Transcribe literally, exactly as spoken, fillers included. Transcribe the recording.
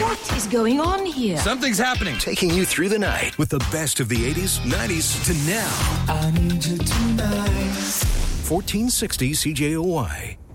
What is going on here? Something's happening. Taking you through the night with the best of the eighties, nineties to now. I need you tonight. fourteen sixty C J O Y.